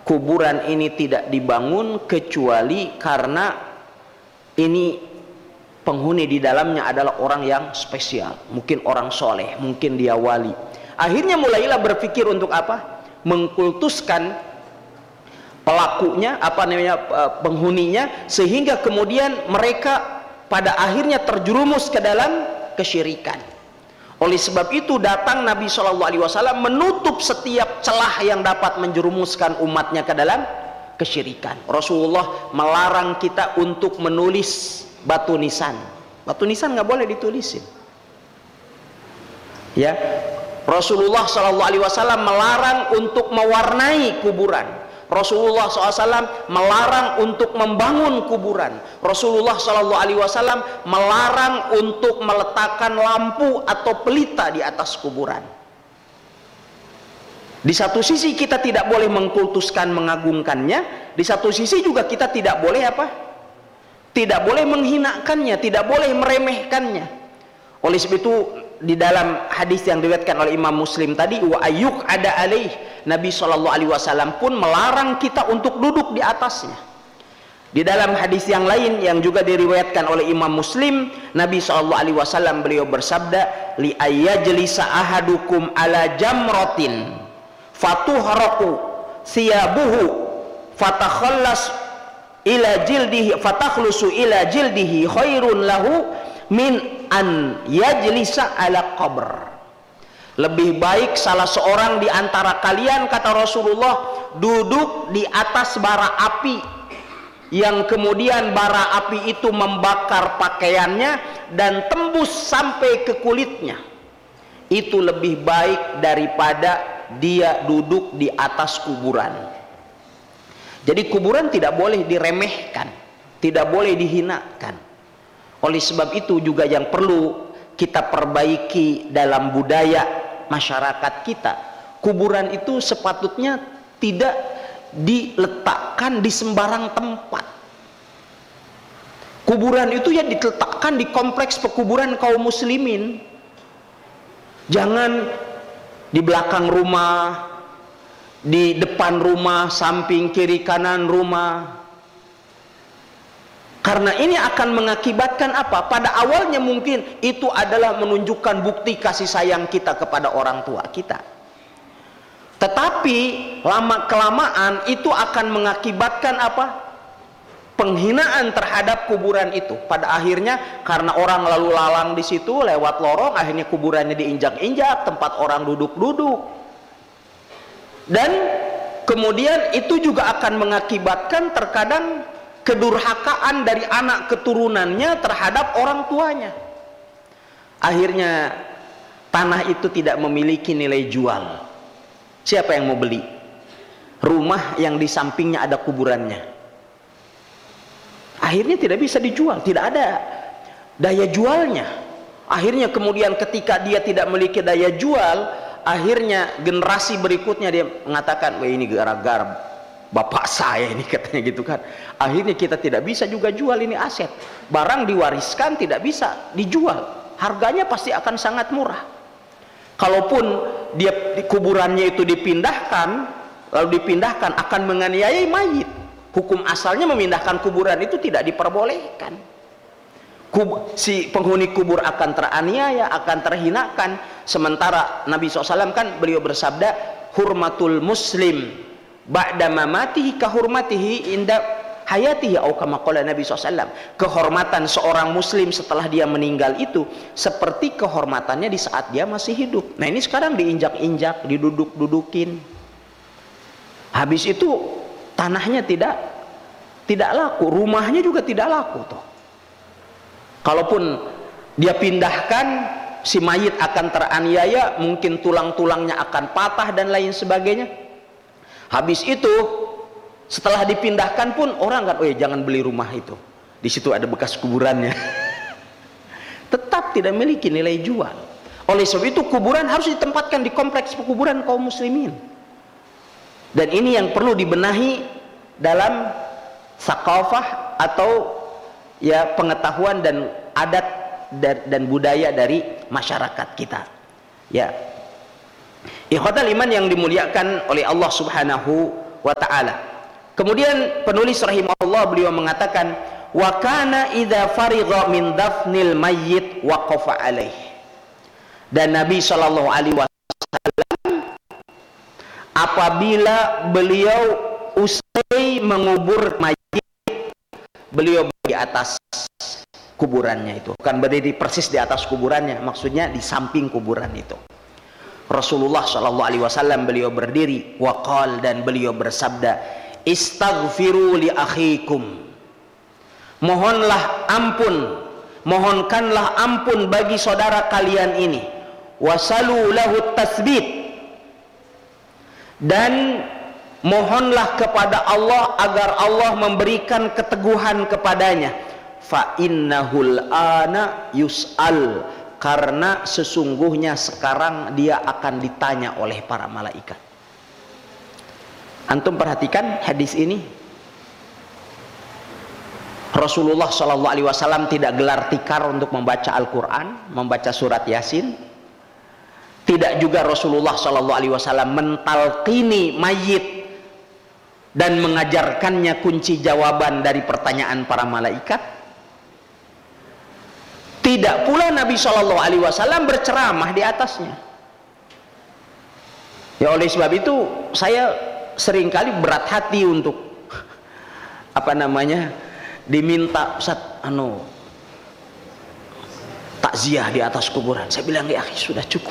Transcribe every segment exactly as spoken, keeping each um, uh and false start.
kuburan ini tidak dibangun kecuali karena ini penghuni di dalamnya adalah orang yang spesial, mungkin orang soleh, mungkin dia wali. Akhirnya mulailah berpikir untuk apa? Mengkultuskan pelakunya, apa namanya, penghuninya, sehingga kemudian mereka pada akhirnya terjerumus ke dalam kesyirikan. Oleh sebab itu datang Nabi shallallahu alaihi wasallam menutup setiap celah yang dapat menjerumuskan umatnya ke dalam kesyirikan. Rasulullah melarang kita untuk menulis batu nisan. Batu nisan nggak boleh ditulisin. Ya, Rasulullah shallallahu alaihi wasallam melarang untuk mewarnai kuburan. Rasulullah shallallahu alaihi wasallam melarang untuk membangun kuburan. Rasulullah shallallahu alaihi wasallam melarang untuk meletakkan lampu atau pelita di atas kuburan. Di satu sisi kita tidak boleh mengkultuskan, mengagungkannya. Di satu sisi juga kita tidak boleh apa? Tidak boleh menghinakannya, tidak boleh meremehkannya. Oleh sebab itu di dalam hadis yang diriwayatkan oleh Imam Muslim tadi, wa ayyuk ada alaih, Nabi shallallahu alaihi wasallam pun melarang kita untuk duduk di atasnya. Di dalam hadis yang lain yang juga diriwayatkan oleh Imam Muslim, Nabi shallallahu alaihi wasallam beliau bersabda, li ayyajlisa ahadukum ala jamratin fatuhraqu thiyabuhu fatakhallas ila jildihi fatakhlusu ila jildihi khairun lahu min an yajlisa ala qabr. Lebih baik salah seorang di antara kalian, kata Rasulullah, duduk di atas bara api yang kemudian bara api itu membakar pakaiannya dan tembus sampai ke kulitnya. Itu lebih baik daripada dia duduk di atas kuburan. Jadi kuburan tidak boleh diremehkan, tidak boleh dihinakan. Oleh sebab itu juga yang perlu kita perbaiki dalam budaya masyarakat kita, kuburan itu sepatutnya tidak diletakkan di sembarang tempat. Kuburan itu ya diletakkan di kompleks pekuburan kaum muslimin. Jangan di belakang rumah, di depan rumah, samping kiri kanan rumah. Karena ini akan mengakibatkan apa? Pada awalnya mungkin itu adalah menunjukkan bukti kasih sayang kita kepada orang tua kita. Tetapi lama kelamaan itu akan mengakibatkan apa? Penghinaan terhadap kuburan itu. Pada akhirnya karena orang lalu lalang di situ lewat lorong, akhirnya kuburannya diinjak-injak, tempat orang duduk-duduk. Dan kemudian itu juga akan mengakibatkan terkadang kedurhakaan dari anak keturunannya terhadap orang tuanya. Akhirnya tanah itu tidak memiliki nilai jual. Siapa yang mau beli? Rumah yang di sampingnya ada kuburannya. Akhirnya tidak bisa dijual, tidak ada daya jualnya. Akhirnya kemudian ketika dia tidak memiliki daya jual, akhirnya generasi berikutnya dia mengatakan, wah ini gara-gara bapak saya ini, katanya gitu kan. Akhirnya kita tidak bisa juga jual ini aset. Barang diwariskan tidak bisa dijual, harganya pasti akan sangat murah. Kalaupun dia di kuburannya itu dipindahkan, lalu dipindahkan akan menganiayai mayit. Hukum asalnya memindahkan kuburan itu tidak diperbolehkan. Kub, si penghuni kubur akan teraniaya, akan terhinakan. Sementara Nabi shallallahu alaihi wasallam kan beliau bersabda, hurmatul muslim ba'da mamatihi kahurmatihi inda hayatihi, atau kama qala Nabi shallallahu alaihi wasallam. Kehormatan seorang muslim setelah dia meninggal itu seperti kehormatannya di saat dia masih hidup. Nah ini sekarang diinjak-injak, diduduk-dudukin. Habis itu tanahnya tidak tidak laku, rumahnya juga tidak laku toh. Kalaupun dia pindahkan, si mayit akan teraniaya, mungkin tulang-tulangnya akan patah dan lain sebagainya. Habis itu setelah dipindahkan pun orang kan, oh ya jangan beli rumah itu, di situ ada bekas kuburannya. Tetap tidak memiliki nilai jual. Oleh sebab itu kuburan harus ditempatkan di kompleks pekuburan kaum muslimin. Dan ini yang perlu dibenahi dalam sakafah atau ya pengetahuan dan adat dan budaya dari masyarakat kita. Ya, ikhwatal iman yang dimuliakan oleh Allah Subhanahu wa ta'ala. Kemudian penulis rahimahullah beliau mengatakan, wa kana idza farigha min dafnil mayyit waqafa alaih. Dan Nabi sallallahu alaihi wasallam apabila beliau usai mengubur mayit, beliau di atas kuburannya itu, bukan berdiri persis di atas kuburannya, maksudnya di samping kuburan itu. Rasulullah shallallahu alaihi wasallam beliau berdiri, waqal, dan beliau bersabda, istaghfiru li akhikum, mohonlah ampun, mohonkanlah ampun bagi saudara kalian ini, wasalu lahu tasbit, dan mohonlah kepada Allah agar Allah memberikan keteguhan kepadanya. Fa innahul ana yus'al, karena sesungguhnya sekarang dia akan ditanya oleh para malaikat. Antum perhatikan hadis ini, Rasulullah shallallahu alaihi wasallam tidak gelar tikar untuk membaca Al-Quran, membaca surat Yasin. Tidak juga Rasulullah shallallahu alaihi wasallam mentalqini mayit dan mengajarkannya kunci jawaban dari pertanyaan para malaikat. Tidak pula Nabi shallallahu alaihi wasallam berceramah di atasnya. Ya, oleh sebab itu saya seringkali berat hati untuk apa namanya diminta, Ustaz, anu takziah di atas kuburan. Saya bilang, ya sudah cukup.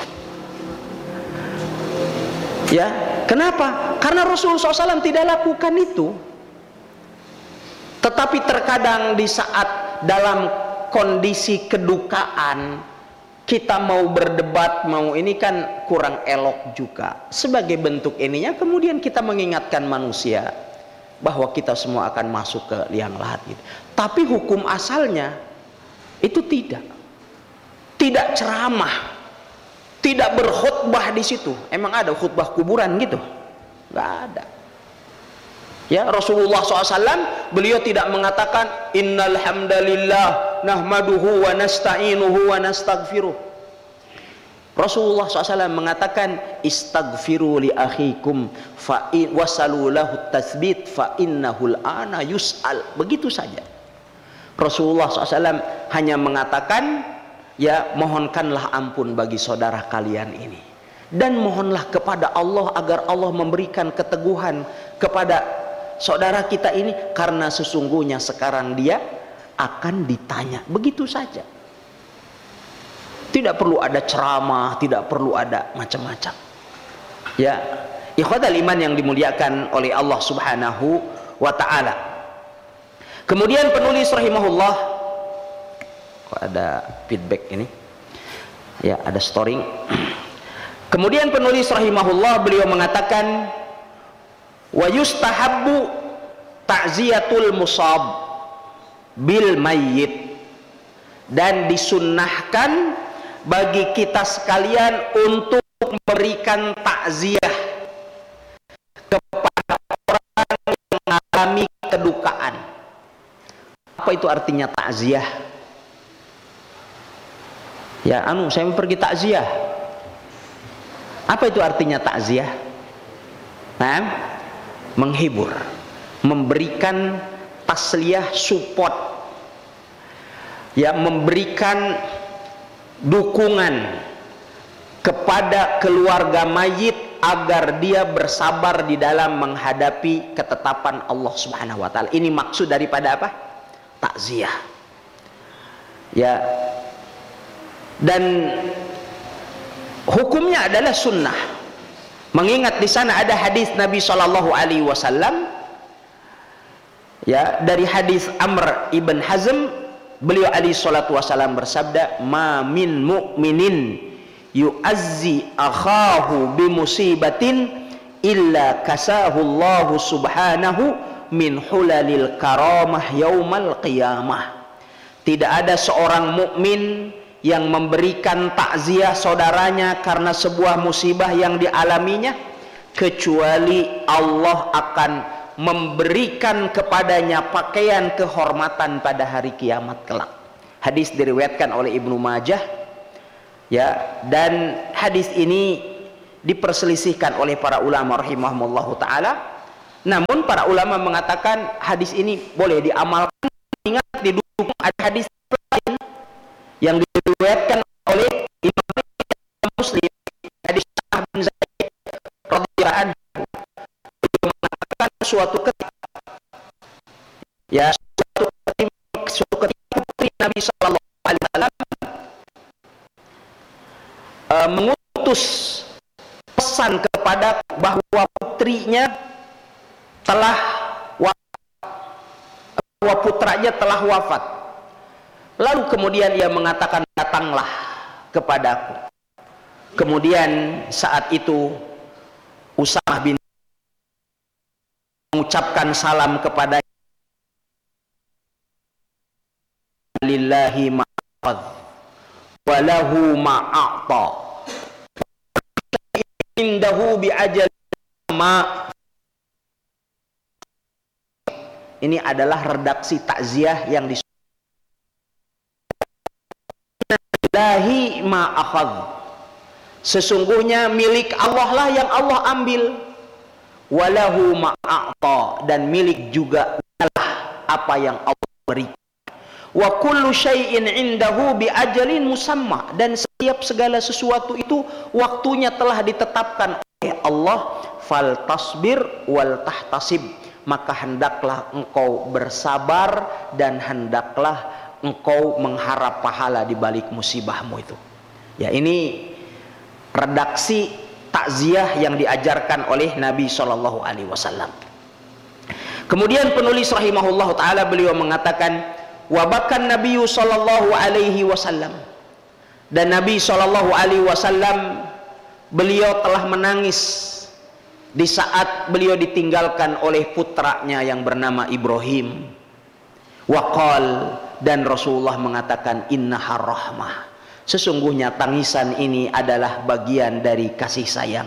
Ya, kenapa? Karena Rasulullah shallallahu alaihi wasallam tidak lakukan itu. Tetapi terkadang di saat dalam kondisi kedukaan kita mau berdebat, mau ini, kan kurang elok juga. Sebagai bentuk ininya kemudian kita mengingatkan manusia bahwa kita semua akan masuk ke liang lahat gitu. Tapi hukum asalnya itu tidak tidak ceramah, tidak berkhutbah di situ. Emang ada khutbah kuburan gitu? Nggak ada. Ya, Rasulullah shallallahu alaihi wasallam beliau tidak mengatakan innal hamdalillah nahmaduhu wa nasta'inuhu wa nastaghfiruh. Rasulullah shallallahu alaihi wasallam mengatakan istaghfiru li akhikum fa wasalu lahu tasbit fa innahul ana yus'al. Begitu saja. Rasulullah shallallahu alaihi wasallam hanya mengatakan, ya, mohonkanlah ampun bagi saudara kalian ini, dan mohonlah kepada Allah agar Allah memberikan keteguhan kepada saudara kita ini, karena sesungguhnya sekarang dia akan ditanya. Begitu saja. Tidak perlu ada ceramah, tidak perlu ada macam-macam. Ya, ikhwatal iman yang dimuliakan oleh Allah Subhanahu wa taala. Kemudian penulis rahimahullah, kok ada feedback ini? Ya, ada storing. Kemudian penulis rahimahullah beliau mengatakan, wa yustahabbu ta'ziyatul musab bil mayyit, dan disunnahkan bagi kita sekalian untuk memberikan takziah kepada orang yang mengalami kedukaan. Apa itu artinya takziah? Ya, anu saya mau pergi takziah. Apa itu artinya takziah? Nah, menghibur, memberikan tasliyah, support, ya, memberikan dukungan kepada keluarga mayit agar dia bersabar di dalam menghadapi ketetapan Allah Subhanahu wa taala. Ini maksud daripada apa? Takziah. Ya. Dan hukumnya adalah sunnah. Mengingat di sana ada hadis Nabi shallallahu alaihi wasallam, ya, dari hadis Amr ibn Hazm, beliau alaihi salatu wasallam bersabda, ma min mu'minin yu'azzi akhahu bimusibatin illa kasahu Allah subhanahu min hulalil karamah yaumal qiyamah. Tidak ada seorang mukmin yang memberikan takziah saudaranya karena sebuah musibah yang dialaminya, kecuali Allah akan memberikan kepadanya pakaian kehormatan pada hari kiamat kelak. Hadis diriwayatkan oleh Ibnu Majah, ya, dan hadis ini diperselisihkan oleh para ulama rahimahumullah taala. Namun para ulama mengatakan hadis ini boleh diamalkan, ingat didukung ada hadis lain yang diriwayatkan oleh Imam Muslim, hadis Sa'ad bin Zaid radhiyallahu anhu, mengatakan suatu ketika ya suatu ketika, suatu ketika putri Nabi sallallahu alaihi wasallam uh, mengutus pesan kepada bahwa putrinya telah wafat, bahwa putranya telah wafat. Lalu kemudian ia mengatakan, datanglah kepadaku. Kemudian saat itu Usamah bin mengucapkan salam kepada lillahi ma'aqad walahu ma'a'ta indahu bi'ajal ma. Ini adalah redaksi takziah yang dis lillahi ma'aqad, sesungguhnya milik Allah lah yang Allah ambil, walahu ma'a'ta, dan milik juga lah apa yang Allah beri, wa kullu syai'in indahu bi ajalin musamma, dan setiap segala sesuatu itu waktunya telah ditetapkan oleh Allah. Fal tasbir wal tahtasib, maka hendaklah engkau bersabar dan hendaklah engkau mengharap pahala di balik musibahmu itu. Ya, ini redaksi takziah yang diajarkan oleh Nabi shallallahu alaihi wasallam. Kemudian penulis rahimahullah taala beliau mengatakan, wabakan Nabi shallallahu alaihi wasallam, dan Nabi shallallahu alaihi wasallam beliau telah menangis di saat beliau ditinggalkan oleh putranya yang bernama Ibrahim. Waqal, dan Rasulullah mengatakan, innaha rahmah, sesungguhnya tangisan ini adalah bagian dari kasih sayang.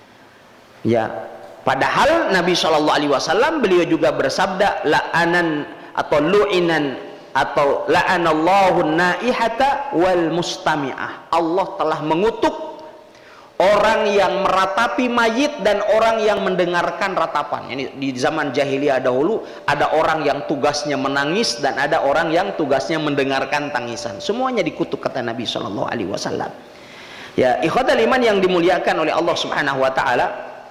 Ya, padahal Nabi shallallahu alaihi wasallam beliau juga bersabda, la'anan atau lu'inan atau la'anallahu naihata wal mustami'ah, Allah telah mengutuk orang yang meratapi mayit dan orang yang mendengarkan ratapan. Ini di zaman jahiliyah dahulu ada orang yang tugasnya menangis dan ada orang yang tugasnya mendengarkan tangisan. Semuanya dikutuk kata Nabi shallallahu alaihi wasallam. Ya, ikhwatal iman yang dimuliakan oleh Allah Subhanahu wa taala,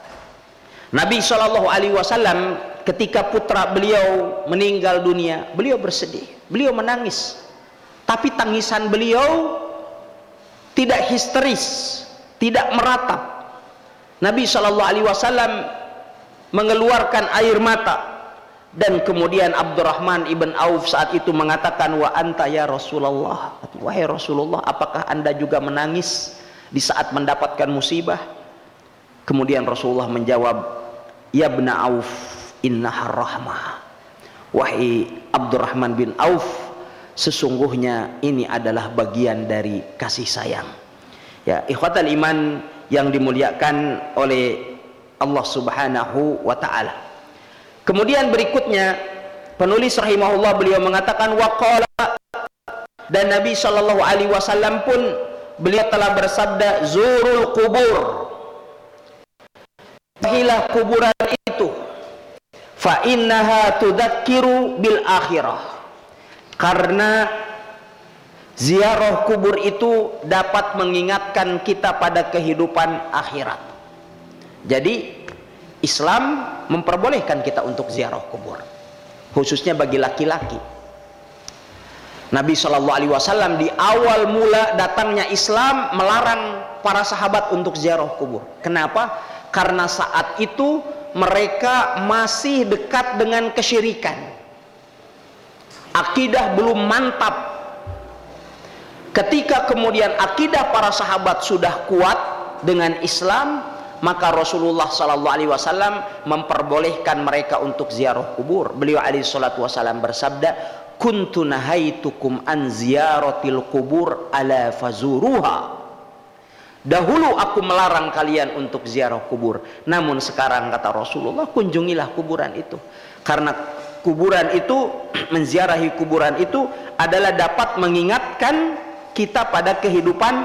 Nabi shallallahu alaihi wasallam ketika putra beliau meninggal dunia, beliau bersedih, beliau menangis. Tapi tangisan beliau tidak histeris, tidak meratap. Nabi shallallahu alaihi wasallam mengeluarkan air mata, dan kemudian Abdurrahman ibn Auf saat itu mengatakan, wa anta ya Rasulullah, wahai Rasulullah, apakah anda juga menangis di saat mendapatkan musibah? Kemudian Rasulullah menjawab, ya ibn Auf, innaha rahmah, wahai Abdurrahman bin Auf, sesungguhnya ini adalah bagian dari kasih sayang. Ya, ikhwatal iman yang dimuliakan oleh Allah Subhanahu wa taala. Kemudian berikutnya penulis rahimahullah beliau mengatakan, waqala, dan Nabi sallallahu alaihi wasallam pun beliau telah bersabda, zurul kubur, hilah kuburan itu, fa innaha tudzakiru bil akhirah, karena ziarah kubur itu dapat mengingatkan kita pada kehidupan akhirat. Jadi Islam memperbolehkan kita untuk ziarah kubur, khususnya bagi laki-laki. Nabi shallallahu alaihi wasallam di awal mula datangnya Islam melarang para sahabat untuk ziarah kubur. Kenapa? Karena saat itu mereka masih dekat dengan kesyirikan, akidah belum mantap. Ketika kemudian akidah para sahabat sudah kuat dengan Islam, maka Rasulullah shallallahu alaihi wasallam memperbolehkan mereka untuk ziarah kubur. Beliau alaihi salatu wasallam bersabda, kuntu nahaitukum an ziyaratil kubur ala fazuruha, dahulu aku melarang kalian untuk ziarah kubur, namun sekarang kata Rasulullah, kunjungilah kuburan itu. Karena kuburan itu, menziarahi kuburan itu adalah dapat mengingatkan kita pada kehidupan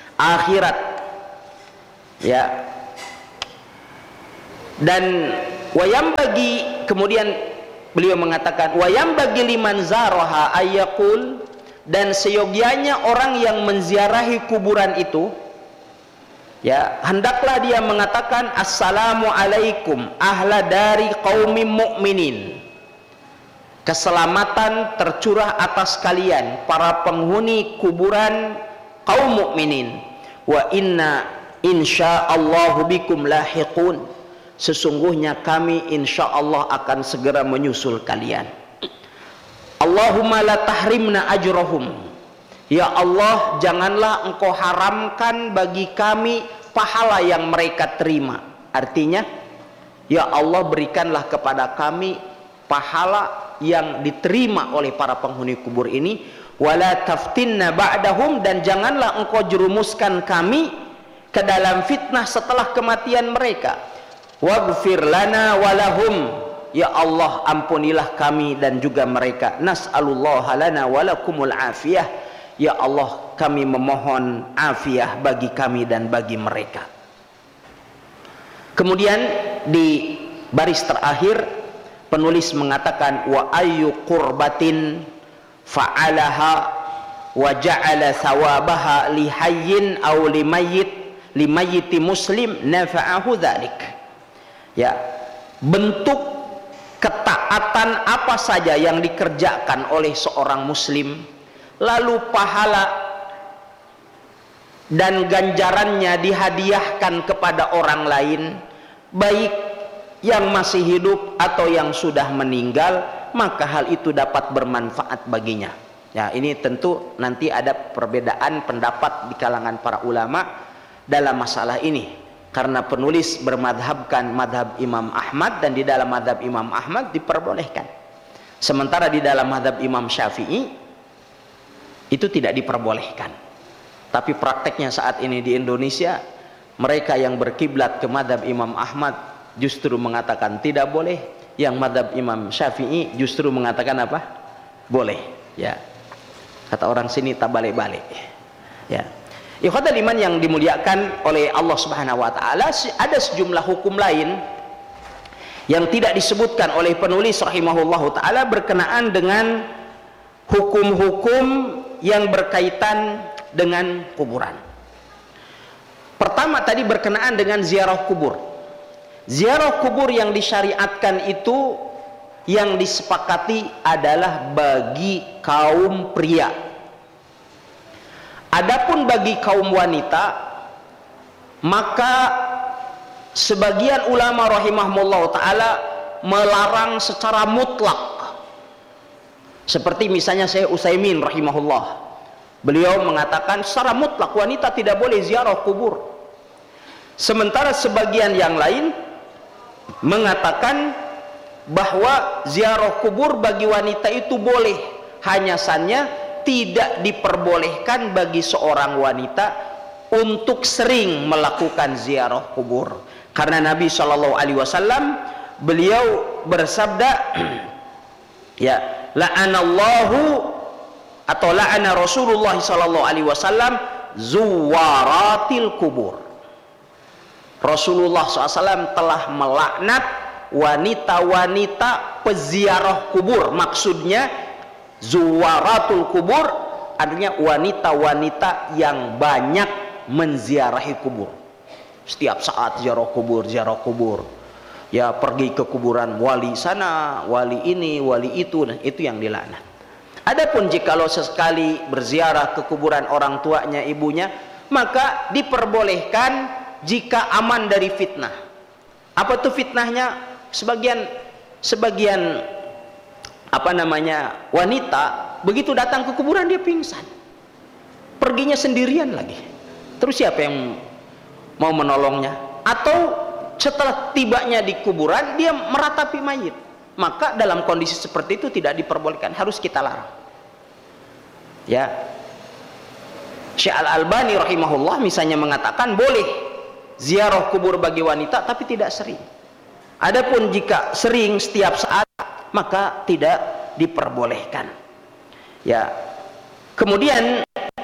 akhirat. Ya. Dan Wayam bagi, kemudian beliau mengatakan wayam bagi liman zaraha ayakul, dan seyogianya orang yang menziarahi kuburan itu, ya, hendaklah dia mengatakan assalamu alaikum ahla dari qaumim mu'minin, keselamatan tercurah atas kalian para penghuni kuburan kaum mukminin, wa inna insyaallahu bikum lahiqun, sesungguhnya kami insyaallah akan segera menyusul kalian. Allahumma la tahrimna ajrahum, ya Allah janganlah engkau haramkan bagi kami pahala yang mereka terima. Artinya, ya Allah berikanlah kepada kami pahala yang diterima oleh para penghuni kubur ini, wala taftinna ba'dahum, dan janganlah engkau jerumuskan kami ke dalam fitnah setelah kematian mereka. Waghfir lana walahum, ya Allah ampunilah kami dan juga mereka. Nas'alullaha lana walakumul afiyah, ya Allah kami memohon afiyah bagi kami dan bagi mereka. Kemudian di baris terakhir penulis mengatakan wa ayyu qurbatin fa'alaha wa ja'ala thawabaha li hayyin aw li mayyit li mayyiti muslim nafa'ahu dzalik. Ya, bentuk ketaatan apa saja yang dikerjakan oleh seorang muslim, lalu pahala dan ganjarannya dihadiahkan kepada orang lain, baik yang masih hidup atau yang sudah meninggal, maka hal itu dapat bermanfaat baginya. Ya, ini tentu nanti ada perbedaan pendapat di kalangan para ulama dalam masalah ini, karena penulis bermadhabkan madhab Imam Ahmad, dan di dalam madhab Imam Ahmad diperbolehkan, sementara di dalam madhab Imam Syafi'i itu tidak diperbolehkan. Tapi prakteknya saat ini di Indonesia, mereka yang berkiblat ke madhab Imam Ahmad justru mengatakan tidak boleh, yang madhab Imam Syafi'i justru mengatakan apa? Boleh. Ya, kata orang sini tak balik-balik. Ya, ikhwatal iman yang dimuliakan oleh Allah Subhanahu wa taala, ada sejumlah hukum lain yang tidak disebutkan oleh penulis rahimahullahu taala berkenaan dengan hukum-hukum yang berkaitan dengan kuburan. Pertama tadi berkenaan dengan ziarah kubur. Ziarah kubur yang disyariatkan itu yang disepakati adalah bagi kaum pria. Adapun bagi kaum wanita, maka sebagian ulama rahimahullah ta'ala melarang secara mutlak. Seperti misalnya Syekh Utsaimin rahimahullah, beliau mengatakan secara mutlak wanita tidak boleh ziarah kubur. Sementara sebagian yang lain mengatakan bahwa ziarah kubur bagi wanita itu boleh, hanya saja tidak diperbolehkan bagi seorang wanita untuk sering melakukan ziarah kubur, karena Nabi shallallahu alaihi wasallam beliau bersabda, ya, la'anallahu atau la'ana Rasulullah shallallahu alaihi wasallam zuwaratil kubur. Rasulullah shallallahu alaihi wasallam telah melaknat wanita-wanita peziarah kubur. Maksudnya zuwaratul kubur artinya wanita-wanita yang banyak menziarahi kubur. Setiap saat ziarah kubur, ziarah kubur. Ya, pergi ke kuburan wali sana, wali ini, wali itu, dan itu yang dilaknat. Adapun jikalau sesekali berziarah ke kuburan orang tuanya, ibunya, maka diperbolehkan jika aman dari fitnah. Apa itu fitnahnya? Sebagian sebagian apa namanya wanita begitu datang ke kuburan dia pingsan, perginya sendirian lagi. Terus siapa yang mau menolongnya? Atau setelah tibanya di kuburan dia meratapi mayit, maka dalam kondisi seperti itu tidak diperbolehkan, harus kita larang. Ya, Syekh Al-Albani rahimahullah misalnya mengatakan boleh ziarah kubur bagi wanita tapi tidak sering. Adapun jika sering setiap saat maka tidak diperbolehkan. Ya. Kemudian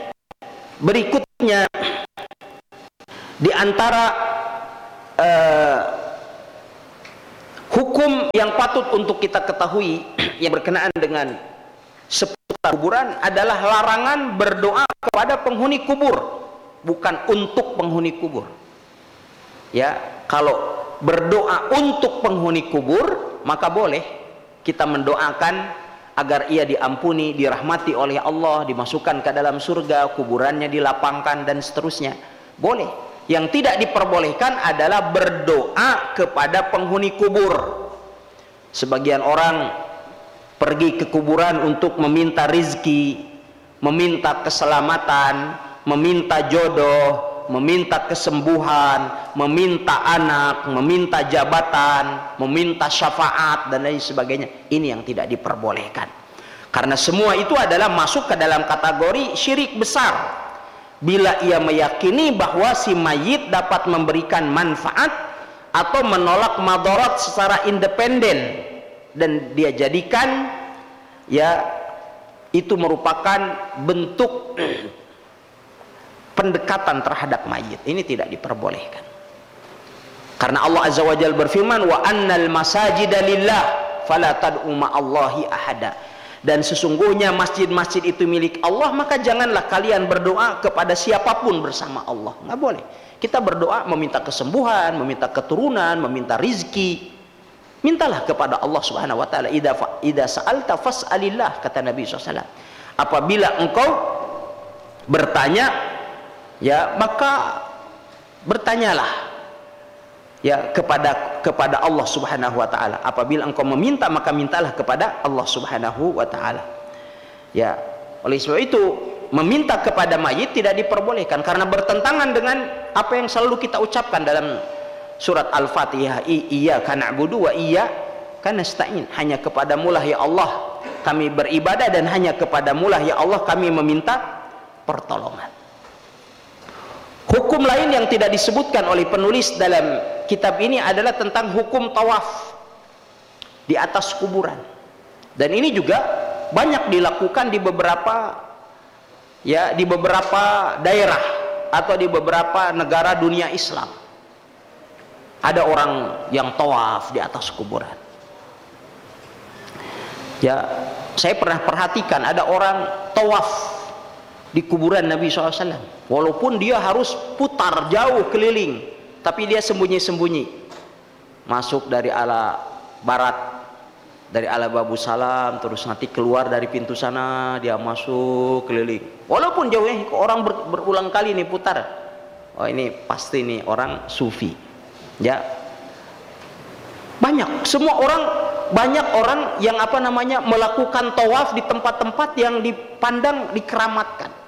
berikutnya di antara uh, Hukum yang patut untuk kita ketahui yang berkenaan dengan seputar kuburan adalah larangan berdoa kepada penghuni kubur, bukan untuk penghuni kubur. Ya, kalau berdoa untuk penghuni kubur, maka boleh kita mendoakan agar ia diampuni, dirahmati oleh Allah, dimasukkan ke dalam surga, kuburannya dilapangkan dan seterusnya. Boleh. Yang tidak diperbolehkan adalah berdoa kepada penghuni kubur. Sebagian orang pergi ke kuburan untuk meminta rizki, meminta keselamatan, meminta jodoh, meminta kesembuhan, meminta anak, meminta jabatan, meminta syafaat dan lain sebagainya. Ini yang tidak diperbolehkan, karena semua itu adalah masuk ke dalam kategori syirik besar. Bila ia meyakini bahwa si mayit dapat memberikan manfaat atau menolak madarat secara independen, dan dia jadikan ya itu merupakan bentuk pendekatan terhadap mayit, ini tidak diperbolehkan. Karena Allah Azza wa Jalla berfirman, wa annal masajida lillah fala tad'u ma'allahi ahada. Dan sesungguhnya masjid-masjid itu milik Allah, maka janganlah kalian berdoa kepada siapapun bersama Allah. Nggak boleh. Kita berdoa meminta kesembuhan, meminta keturunan, meminta rizki. Mintalah kepada Allah Subhanahu wa taala. Idza idza sa'alta fas'alillah, kata Nabi shallallahu alaihi wasallam. Apabila engkau bertanya, ya maka bertanyalah ya kepada kepada Allah Subhanahu wa taala. Apabila engkau meminta, maka mintalah kepada Allah Subhanahu wa taala. Ya, oleh sebab itu meminta kepada mayit tidak diperbolehkan karena bertentangan dengan apa yang selalu kita ucapkan dalam surat Al-Fatihah, iyyaka na'budu wa iyyaka nasta'in. Hanya kepadamulah ya Allah kami beribadah dan hanya kepadamulah ya Allah kami meminta pertolongan. Hukum lain yang tidak disebutkan oleh penulis dalam kitab ini adalah tentang hukum tawaf di atas kuburan. Dan ini juga banyak dilakukan di beberapa ya di beberapa daerah atau di beberapa negara dunia Islam. Ada orang yang tawaf di atas kuburan. Ya, saya pernah perhatikan ada orang tawaf di kuburan Nabi shallallahu alaihi wasallam, walaupun dia harus putar jauh keliling, tapi dia sembunyi-sembunyi masuk dari ala barat, dari ala Babu Salam, terus nanti keluar dari pintu sana, dia masuk keliling, walaupun jauhnya orang ber, berulang kali nih putar. Oh, ini pasti nih orang sufi ya. Banyak, semua orang banyak orang yang apa namanya melakukan tawaf di tempat-tempat yang dipandang dikeramatkan.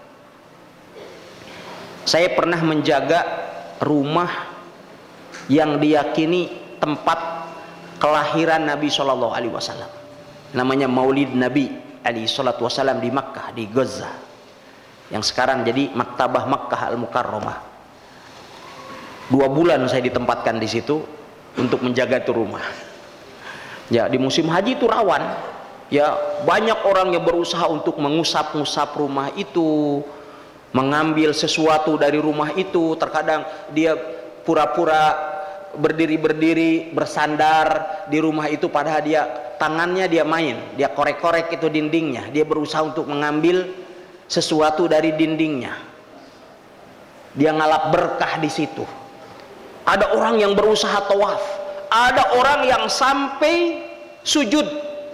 Saya pernah menjaga rumah yang diyakini tempat kelahiran Nabi shallallahu alaihi wasallam, namanya Maulid Nabi alaihi salatu wasallam di Makkah, di Gaza, yang sekarang jadi Maktabah Makkah Al-Mukarramah. Dua bulan saya ditempatkan di situ untuk menjaga itu rumah. Ya, di musim haji itu rawan. Ya, banyak orang yang berusaha untuk mengusap-ngusap rumah itu, mengambil sesuatu dari rumah itu. Terkadang dia pura-pura berdiri-berdiri bersandar di rumah itu, padahal dia tangannya dia main, dia korek-korek itu dindingnya, dia berusaha untuk mengambil sesuatu dari dindingnya, dia ngalap berkah di situ. Ada orang yang berusaha tawaf, ada orang yang sampai sujud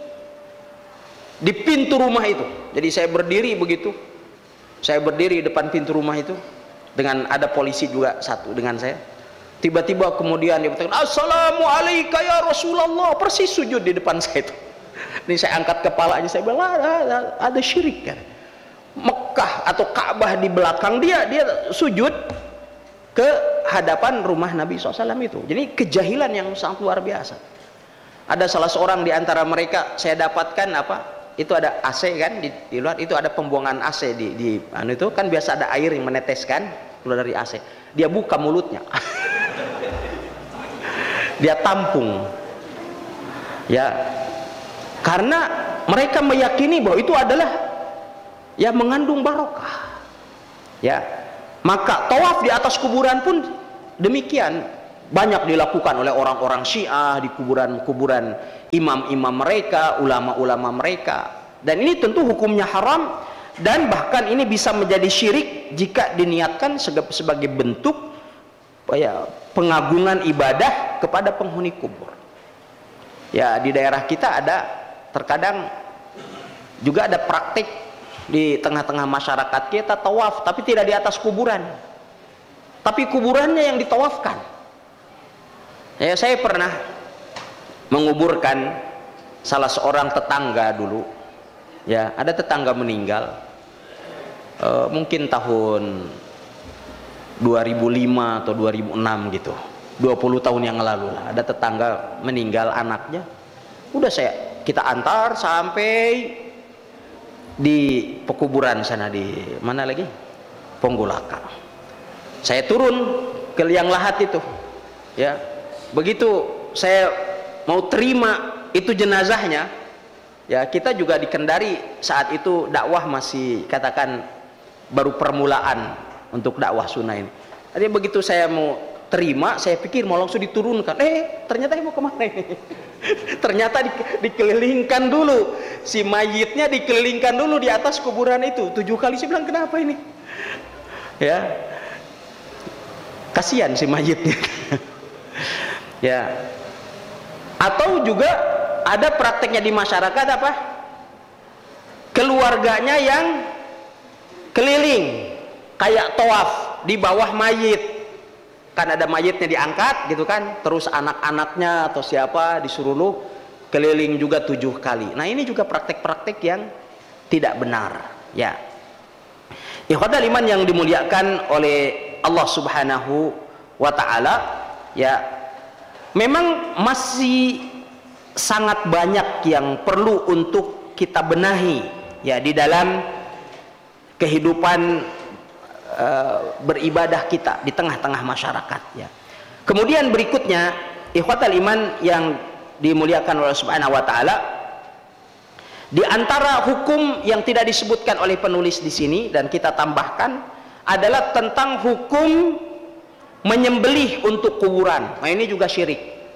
di pintu rumah itu. Jadi saya berdiri begitu, saya berdiri di depan pintu rumah itu dengan ada polisi juga satu dengan saya. Tiba-tiba kemudian dia berkata, "Assalamualaikum ya Rasulullah," persis sujud di depan saya itu. Ini saya angkat kepalanya, saya bilang, ada, ada, ada syirik kan. Mekah atau Ka'bah di belakang dia, dia sujud ke hadapan rumah Nabi shallallahu alaihi wasallam itu. Jadi kejahilan yang sangat luar biasa. Ada salah seorang di antara mereka saya dapatkan apa? Itu ada A C kan di, di luar itu ada pembuangan A C di, di anu itu kan biasa ada air yang meneteskan keluar dari A C. Dia buka mulutnya. Dia tampung. Ya. Karena mereka meyakini bahwa itu adalah ya mengandung barokah. Ya. Maka tawaf di atas kuburan pun demikian. banyak dilakukan oleh orang-orang Syiah di kuburan-kuburan imam-imam mereka, ulama-ulama mereka. Dan ini tentu hukumnya haram, dan bahkan ini bisa menjadi syirik jika diniatkan sebagai bentuk ya, pengagungan ibadah kepada penghuni kubur. Ya, di daerah kita ada terkadang juga ada praktik di tengah-tengah masyarakat kita tawaf, tapi tidak di atas kuburan, tapi kuburannya yang ditawafkan. Ya, saya pernah menguburkan salah seorang tetangga dulu. Ya, ada tetangga meninggal, e, mungkin tahun dua ribu lima atau dua ribu enam gitu, dua puluh tahun yang lalu lah. Ada tetangga meninggal anaknya. Udah saya kita antar sampai di pekuburan sana, di mana lagi? Ponggolaka. Saya turun ke liang lahat itu. Ya. Begitu saya mau terima itu jenazahnya, ya kita juga di Kendari saat itu dakwah masih katakan baru permulaan untuk dakwah sunnah ini. Jadi begitu saya mau terima, saya pikir mau langsung diturunkan, eh ternyata mau kemana ini? Ternyata di, dikelilingkan dulu, si mayitnya dikelilingkan dulu di atas kuburan itu tujuh kali. Saya bilang kenapa ini? Ya, kasihan si mayitnya. Ya, atau juga ada prakteknya di masyarakat apa? Keluarganya yang keliling kayak tawaf di bawah mayit, kan ada mayitnya diangkat gitu kan, terus anak-anaknya atau siapa disuruh lu keliling juga tujuh kali. Nah ini juga praktek-praktek yang tidak benar. Ya, ikhwatal iman yang dimuliakan oleh Allah Subhanahu wa Ta'ala, ya memang masih sangat banyak yang perlu untuk kita benahi ya di dalam kehidupan uh, beribadah kita di tengah-tengah masyarakat ya. Kemudian berikutnya ikhwatal iman yang dimuliakan oleh Subhanahu wa Ta'ala, di antara hukum yang tidak disebutkan oleh penulis di sini dan kita tambahkan adalah tentang hukum menyembelih untuk kuburan. Nah ini juga syirik.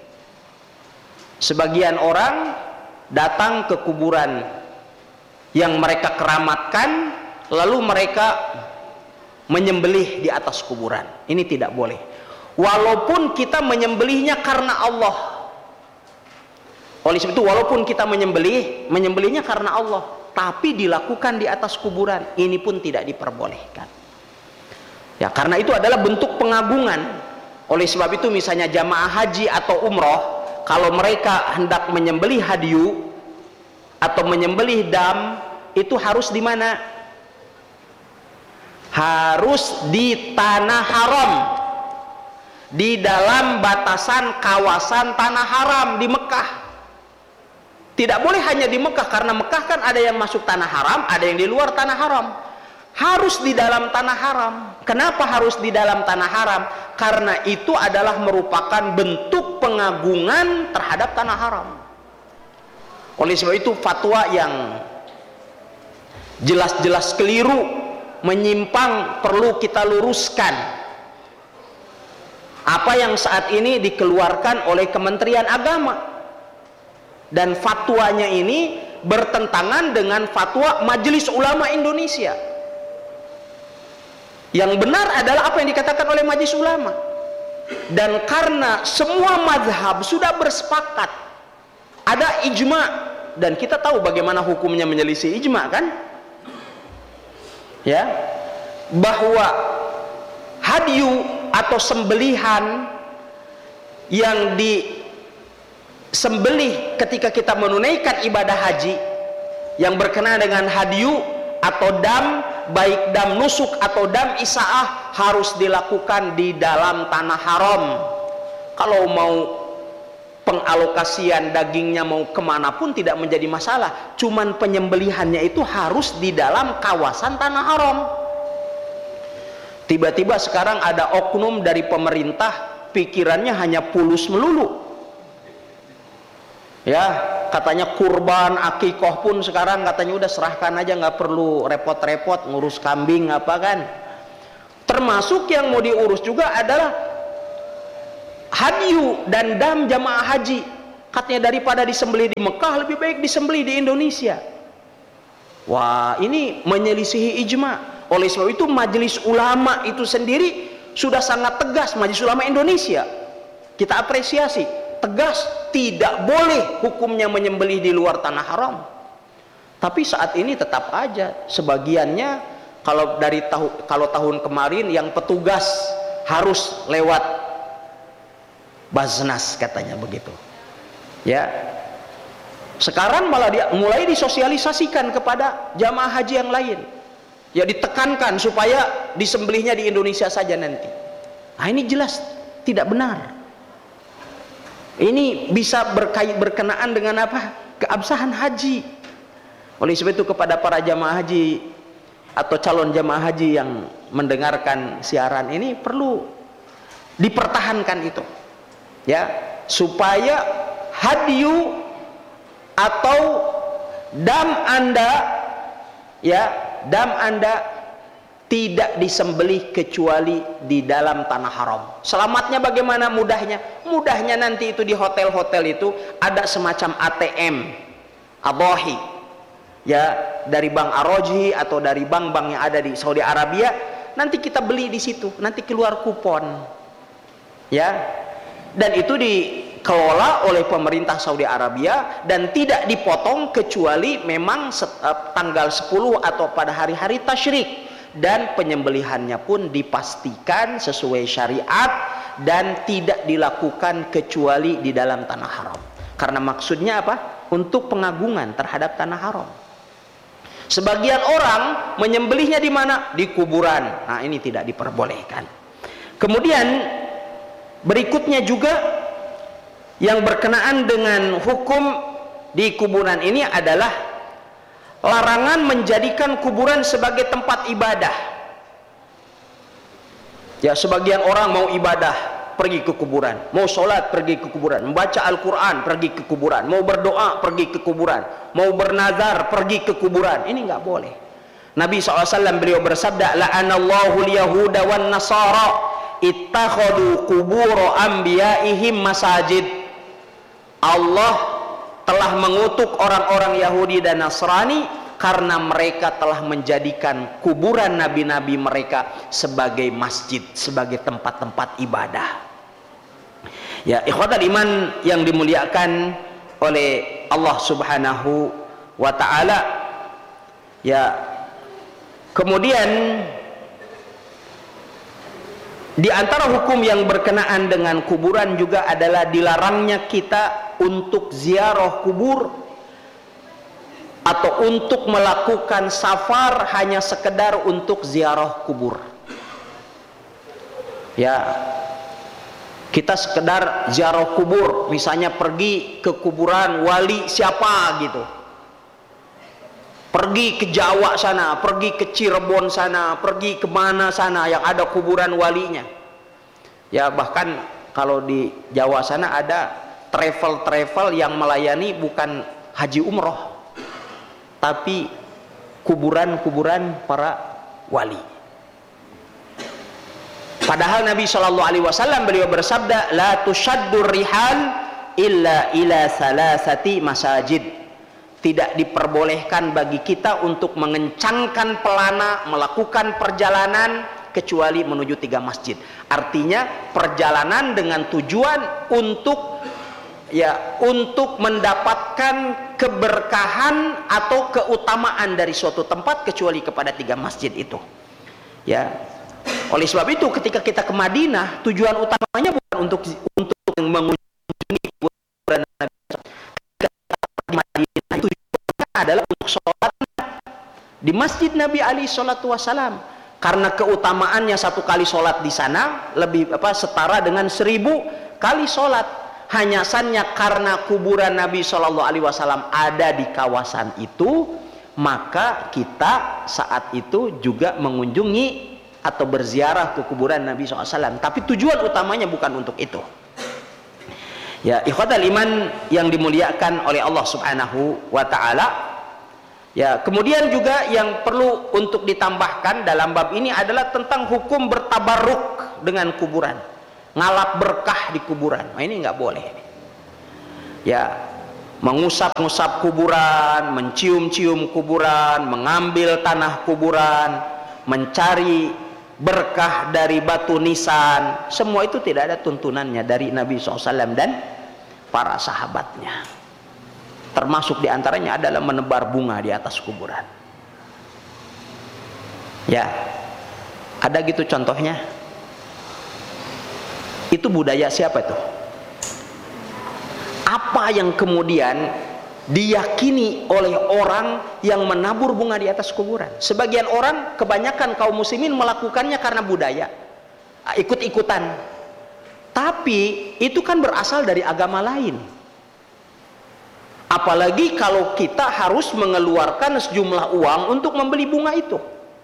Sebagian orang datang ke kuburan yang mereka keramatkan, lalu mereka menyembelih di atas kuburan. Ini tidak boleh, walaupun kita menyembelihnya karena Allah. Oleh sebab itu walaupun kita menyembelih menyembelihnya karena Allah, tapi dilakukan di atas kuburan, ini pun tidak diperbolehkan. Ya, karena itu adalah bentuk pengagungan. Oleh sebab itu misalnya jamaah haji atau umroh, kalau mereka hendak menyembelih hadyu atau menyembelih dam, itu harus di mana? Harus di tanah haram, di dalam batasan kawasan tanah haram di Mekah. Tidak boleh hanya di Mekah, karena Mekah kan ada yang masuk tanah haram, ada yang di luar tanah haram. Harus di dalam tanah haram. Kenapa harus di dalam tanah haram? Karena itu adalah merupakan bentuk pengagungan terhadap tanah haram. Oleh sebab itu fatwa yang jelas-jelas keliru, menyimpang, perlu kita luruskan. Apa yang saat ini dikeluarkan oleh Kementerian Agama, dan fatwanya ini bertentangan dengan fatwa Majelis Ulama Indonesia. Yang benar adalah apa yang dikatakan oleh Majelis Ulama, dan karena semua mazhab sudah bersepakat, ada ijma, dan kita tahu bagaimana hukumnya menyelisih ijma kan, ya, bahwa hadyu atau sembelihan yang disembelih ketika kita menunaikan ibadah haji yang berkenaan dengan hadyu atau dam, baik dam nusuk atau dam isaah, harus dilakukan di dalam tanah haram. Kalau mau pengalokasian dagingnya mau kemana pun tidak menjadi masalah, cuman penyembelihannya itu harus di dalam kawasan tanah haram. Tiba-tiba sekarang ada oknum dari pemerintah pikirannya hanya pulus melulu, ya, katanya kurban akikoh pun sekarang katanya udah serahkan aja, nggak perlu repot-repot ngurus kambing apa kan. Termasuk yang mau diurus juga adalah hadyu dan dam jamaah haji, katanya daripada disembelih di Mekah lebih baik disembelih di Indonesia. Wah, ini menyelisihi ijma. Oleh sebab itu majelis ulama itu sendiri sudah sangat tegas, majelis ulama Indonesia, kita apresiasi, tegas, tidak boleh hukumnya menyembelih di luar tanah haram. Tapi saat ini tetap aja sebagiannya, kalau dari tahu kalau tahun kemarin yang petugas harus lewat Baznas katanya begitu. Ya. Sekarang malah dia mulai disosialisasikan kepada jamaah haji yang lain. Ya, ditekankan supaya disembelihnya di Indonesia saja nanti. Nah, ini jelas tidak benar. Ini bisa berkait berkenaan dengan apa? Keabsahan haji. Oleh sebab itu kepada para jamaah haji atau calon jamaah haji yang mendengarkan siaran ini perlu dipertahankan itu, ya, supaya hadyu atau dam Anda, ya, dam Anda tidak disembelih kecuali di dalam tanah haram. Selamatnya bagaimana? Mudahnya, mudahnya nanti itu di hotel-hotel itu ada semacam A T M adhahi, ya, dari Bank Arojhi atau dari bank-bank yang ada di Saudi Arabia. Nanti kita beli di situ, nanti keluar kupon, ya, dan itu dikelola oleh pemerintah Saudi Arabia dan tidak dipotong kecuali memang tanggal sepuluh atau pada hari-hari tasyrik, dan penyembelihannya pun dipastikan sesuai syariat dan tidak dilakukan kecuali di dalam tanah haram. Karena maksudnya apa? Untuk pengagungan terhadap tanah haram. Sebagian orang menyembelihnya di mana? Di kuburan. Nah, ini tidak diperbolehkan. Kemudian berikutnya juga yang berkenaan dengan hukum di kuburan ini adalah larangan menjadikan kuburan sebagai tempat ibadah. Ya, sebagian orang mau ibadah pergi ke kuburan, mau sholat pergi ke kuburan, membaca Al-Quran pergi ke kuburan, mau berdoa pergi ke kuburan, mau bernazar pergi ke kuburan. Ini nggak boleh. Nabi shallallahu alaihi wasallam beliau bersabda, la'anallahu al-yahuda wan nasara ittakhadu qubur anbiya'ihim masajid. Allah telah mengutuk orang-orang Yahudi dan Nasrani karena mereka telah menjadikan kuburan nabi-nabi mereka sebagai masjid, sebagai tempat-tempat ibadah. Ya, ikhwatal iman yang dimuliakan oleh Allah Subhanahu wa taala. Ya, kemudian di antara hukum yang berkenaan dengan kuburan juga adalah dilarangnya kita untuk ziarah kubur atau untuk melakukan safar hanya sekedar untuk ziarah kubur. Ya, kita sekedar ziarah kubur, misalnya pergi ke kuburan wali siapa gitu, pergi ke Jawa sana, pergi ke Cirebon sana, pergi kemana sana yang ada kuburan walinya. Ya, bahkan kalau di Jawa sana ada travel-travel yang melayani bukan haji umroh, tapi kuburan-kuburan para wali. Padahal Nabi shallallahu alaihi wasallam beliau bersabda, la tushaddur rihal illa ila salasati masajid. Tidak diperbolehkan bagi kita untuk mengencangkan pelana melakukan perjalanan kecuali menuju tiga masjid. Artinya perjalanan dengan tujuan untuk ya untuk mendapatkan keberkahan atau keutamaan dari suatu tempat kecuali kepada tiga masjid itu. Ya. Oleh sebab itu ketika kita ke Madinah, tujuan utamanya bukan untuk untuk mengunjungi kuburan Nabi. Ketika di Madinah tujuannya adalah untuk sholat di Masjid Nabi alaihi salatu wasalam. Karena keutamaannya satu kali sholat di sana lebih apa setara dengan seribu kali sholat. Hanya saja karena kuburan Nabi shallallahu alaihi wasallam ada di kawasan itu, maka kita saat itu juga mengunjungi atau berziarah ke kuburan Nabi shallallahu alaihi wasallam. Tapi tujuan utamanya bukan untuk itu. Ya, ikhwatal iman yang dimuliakan oleh Allah Subhanahu wa taala. Ya, kemudian juga yang perlu untuk ditambahkan dalam bab ini adalah tentang hukum bertabarruk dengan kuburan. ngalap berkah di kuburan. Nah, ini nggak boleh. Ya, mengusap-ngusap kuburan, mencium-cium kuburan, mengambil tanah kuburan, mencari berkah dari batu nisan, semua itu tidak ada tuntunannya dari Nabi shallallahu alaihi wasallam dan para sahabatnya. Termasuk diantaranya adalah menebar bunga di atas kuburan. Ya, ada gitu contohnya. Itu budaya siapa itu? Apa yang kemudian diyakini oleh orang yang menabur bunga di atas kuburan? Sebagian orang, kebanyakan kaum muslimin melakukannya karena budaya, ikut-ikutan. Tapi itu kan berasal dari agama lain. Apalagi kalau kita harus mengeluarkan sejumlah uang untuk membeli bunga itu.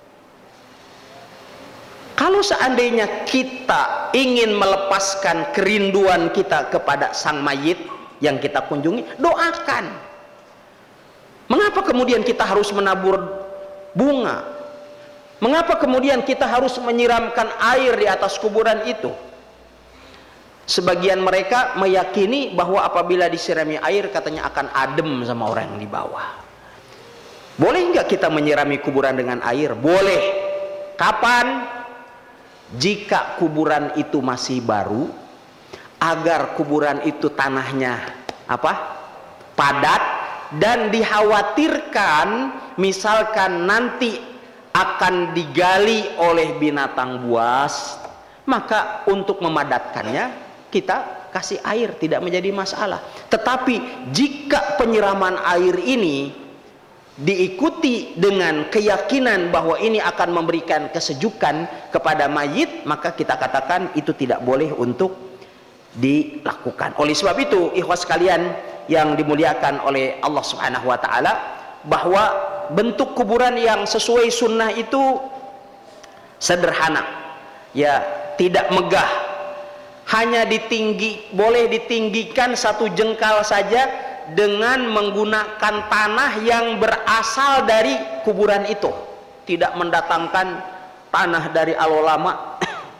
Kalau seandainya kita ingin melepaskan kerinduan kita kepada sang mayit yang kita kunjungi, doakan. Mengapa kemudian kita harus menabur bunga? Mengapa kemudian kita harus menyiramkan air di atas kuburan itu? Sebagian mereka meyakini bahwa apabila disirami air katanya akan adem sama orang yang di bawah. Boleh nggak kita menyirami kuburan dengan air? Boleh. Kapan? Jika kuburan itu masih baru, agar kuburan itu tanahnya apa? Padat, dan dikhawatirkan misalkan nanti akan digali oleh binatang buas, maka untuk memadatkannya kita kasih air, tidak menjadi masalah. Tetapi jika penyiraman air ini diikuti dengan keyakinan bahwa ini akan memberikan kesejukan kepada mayit, maka kita katakan itu tidak boleh untuk dilakukan. Oleh sebab itu, ikhwas sekalian yang dimuliakan oleh Allah Subhanahu wa taala, bahwa bentuk kuburan yang sesuai sunnah itu sederhana, ya, tidak megah, hanya ditinggi, boleh ditinggikan satu jengkal saja dengan menggunakan tanah yang berasal dari kuburan itu, tidak mendatangkan tanah dari Alolama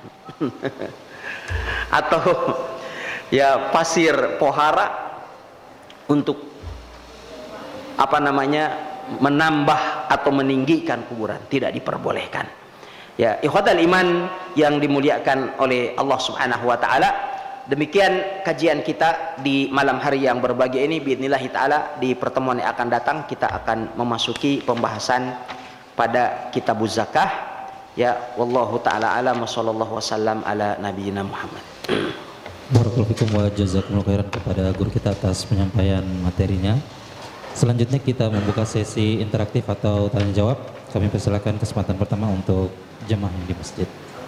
atau ya pasir Pohara untuk apa namanya menambah atau meninggikan kuburan, tidak diperbolehkan. Ya, ikhwatal iman yang dimuliakan oleh Allah Subhanahu wa taala, demikian kajian kita di malam hari yang berbahagia ini. Biidznillah taala di pertemuan yang akan datang kita akan memasuki pembahasan pada kitabuz zakah. Ya, wallahu taala alam, sallallahu wasallam ala nabiyina Muhammad. Barakallahu fikum wa jazakumullahu khairan kepada guru kita atas penyampaian materinya. Selanjutnya kita membuka sesi interaktif atau tanya jawab. Kami persilakan kesempatan pertama untuk jemaah yang di masjid.